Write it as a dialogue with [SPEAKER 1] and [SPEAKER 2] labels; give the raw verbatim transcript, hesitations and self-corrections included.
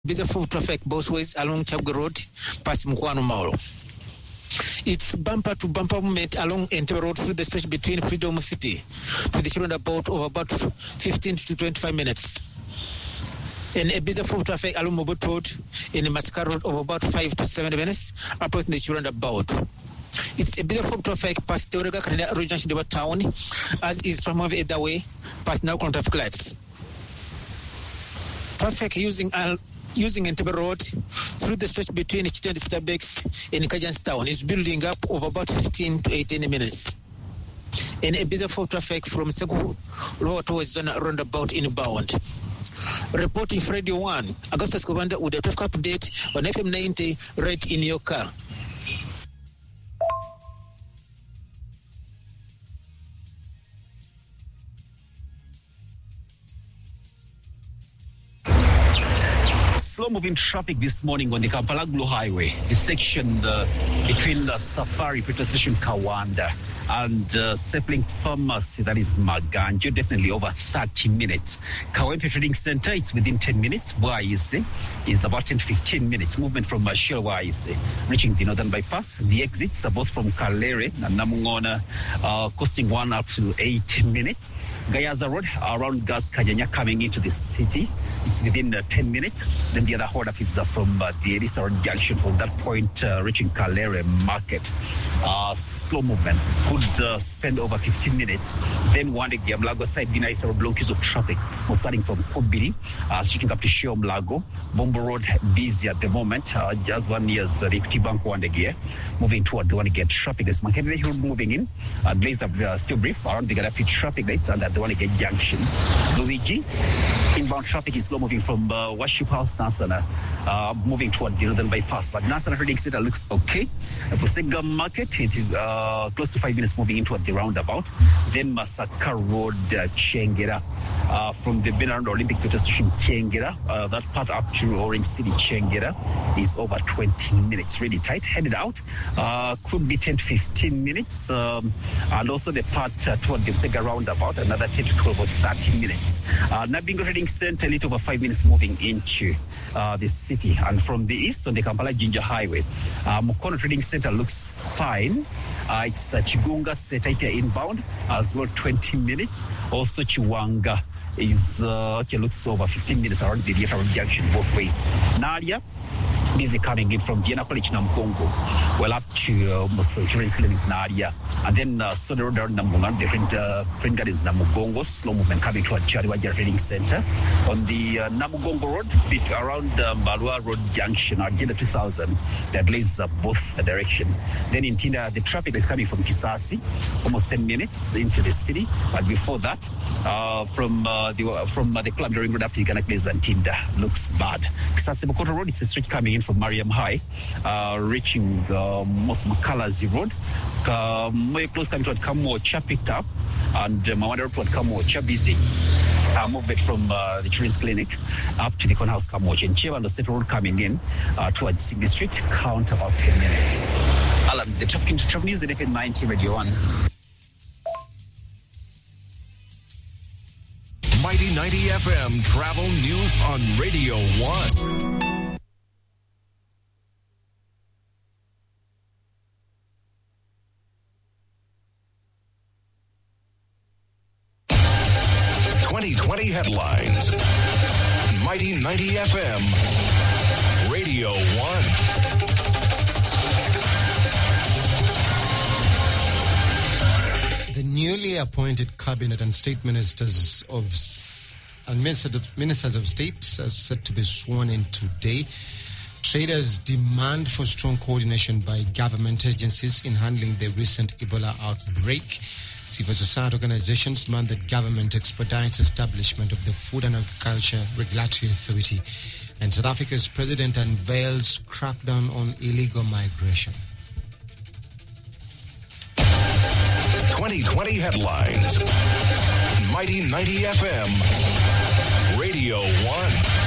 [SPEAKER 1] busy foot traffic both ways along Chabga Road past Mkwano Mall. It's bumper to bumper movement along Entebbe Road through the stretch between Freedom City to the roundabout of about fifteen to twenty-five minutes. And a busy foot traffic along Mobot Road in the Mascara Road of about five to seven minutes approaching the roundabout. It's a busy foot traffic past the Orega Canada Road Junction Town as is from over either way past now on traffic lights. Traffic using al Using Entebbe Road through the stretch between Chichen and Starbucks in Kajanstown is building up over about fifteen to eighteen minutes. And a busy for traffic from Seku Road towards Zona roundabout inbound. Reporting for Radio one, Augustus Commander with a traffic update on F M ninety right in your car.
[SPEAKER 2] Slow-moving traffic this morning on the Kampala-Gulu Highway, the section uh, between the Safari Petrol Station Kawanda and uh, Sepling Pharmacy, that is Maganjo, definitely over thirty minutes. Kawempe Trading Center, it's within ten minutes. Waise is about ten to fifteen minutes. Movement from uh, Shell Waise, reaching the Northern Bypass. The exits are both from Kalere and Namungona, uh, costing one up to eight minutes. Gayaza Road, around Gas Kajanya, coming into the city, is within uh, ten minutes. Then the other hold up is uh, from uh, the Elisa Road Junction, from that point uh, reaching Kalere Market. Uh, slow movement. Could uh, spend over fifteen minutes. Then one at the Mlago side, Bina Isa Road, long queues of traffic. We're starting from Kubiri, uh, streaking up to Sheo Mlago. Bombo Road busy at the moment. Uh, just one year's uh, the Equity Bank one gear. Moving toward the one to get traffic. There's Makende Hill moving in. Uh, Blaze up uh, still brief around the Gaddafi traffic lights and at the one to get junction. Luigi. Inbound traffic is slow moving from uh, Worship House, Nasana, uh, moving toward the Northern Bypass. But Nasana Trading Center looks okay. Uh, Pusega Market, it is uh, close to five minutes moving into the roundabout. Then Masaka Road, uh, Chengera, uh, from the Benard Olympic Petrol Station, Chengera, uh, that part up to Orange City, Chengera, is over twenty minutes, really tight. Headed out, uh, could be ten to fifteen minutes. Um, and also the part uh, toward the Sega roundabout, another ten to twelve or thirty minutes. Uh, Nabingo Trading Center, a little over five minutes moving into uh, the city. And from the east on the Kampala Ginger Highway, uh, Mukono Trading Center looks fine. Uh, it's uh, Chigunga Center if you're inbound, as well twenty minutes. Also Chiwanga is uh, okay, looks over fifteen minutes around the Dieta Road Junction both ways. Nadia busy coming in from Vienna College Namkongo, well up to uh, Muscle Children's Clinic Nadia, and then uh, Soda Road Namungan, the print uh, print guard is Namugongo, slow movement coming to a Chariwaja Trading Center. On the uh, Namugongo Road, bit around uh, Balua Road Junction, Agenda two thousand, that lays uh, both the direction. Then in Tinda, the traffic is coming from Kisasi, almost ten minutes into the city, but before that, uh, from uh, the uh, from uh, the Club Ring Road up to Uganda Place and Tinda looks bad. Kisasi Bokoto Road, it's a street coming in from Mariam High, uh, reaching uh, most Makalazi Road. Um, very close coming to Kamocha picked up, and uh, Mawanda Road to Kamocha busy. Uh, movement from uh, the Children's Clinic up to the Con House Kamocha. And Cheva and the Central Road coming in uh, towards Sydney Street, count about ten minutes. Alan, the traffic into traffic news, the F M ninety Radio one.
[SPEAKER 3] Mighty ninety F M travel news on Radio one. twenty twenty headlines. Mighty ninety F M, Radio one.
[SPEAKER 4] The newly appointed cabinet and state ministers of and ministers of, ministers of state are set to be sworn in today. Traders demand for strong coordination by government agencies in handling the recent Ebola outbreak. Civil society organizations demand that government expedites establishment of the Food and Agriculture Regulatory Authority. And South Africa's president unveils crackdown on illegal migration.
[SPEAKER 3] twenty twenty headlines. Mighty ninety F M, Radio one.